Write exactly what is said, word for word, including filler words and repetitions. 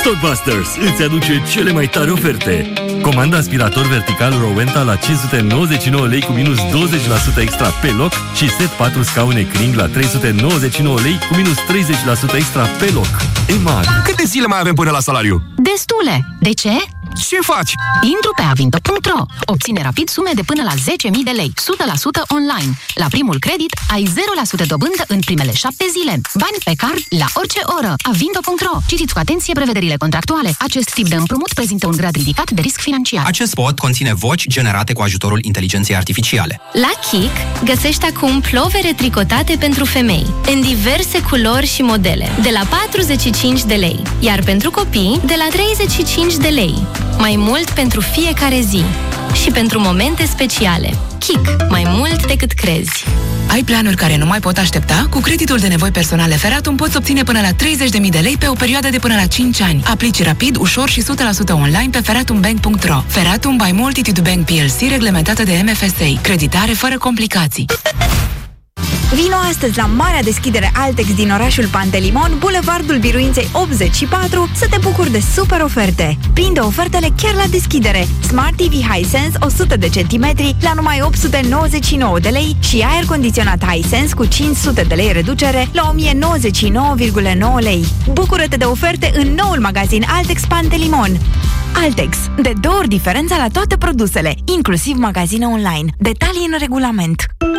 Stockbusters îți aduce cele mai tare oferte. Comanda aspirator vertical Rowenta la cinci sute nouăzeci și nouă lei cu minus douăzeci la sută extra pe loc și set patru scaune Kling la trei sute nouăzeci și nouă lei cu minus treizeci la sută extra pe loc. E mare. Câte zile mai avem până la salariu? Destule. De ce? Ce faci? Intru pe avinto punct ro. Obține rapid sume de până la zece mii de lei, o sută la sută online. La primul credit ai zero la sută dobândă în primele șapte zile. Bani pe card la orice oră. avinto punct ro. Citiți cu atenție prevederile contractuale. Acest tip de împrumut prezintă un grad ridicat de risc financiar. Acest spot conține voci generate cu ajutorul inteligenței artificiale. La Kik găsești acum plovere tricotate pentru femei, în diverse culori și modele, de la patruzeci și cinci de lei, iar pentru copii de la treizeci și cinci de lei. Mai mult pentru fiecare zi și pentru momente speciale. Kik, mai mult decât crezi. Ai planuri care nu mai pot aștepta? Cu creditul de nevoi personale Feratum poți obține până la treizeci de mii de lei pe o perioadă de până la cinci ani. Aplici rapid, ușor și o sută la sută online pe feratum bank punct ro. Feratum by Multitude Bank P L C, reglementată de M F S A. Creditare fără complicații. Vino astăzi la marea deschidere Altex din orașul Pantelimon, Bulevardul Biruinței optzeci și patru, să te bucuri de super oferte. Prinde ofertele chiar la deschidere. Smart T V Hisense o sută de centimetri la numai opt sute nouăzeci și nouă de lei și aer condiționat Hisense cu cinci sute de lei reducere la o mie nouăzeci și nouă virgulă nouă lei. Bucură-te de oferte în noul magazin Altex Pantelimon. Altex. De două ori diferența la toate produsele, inclusiv magazine online. Detalii în regulament.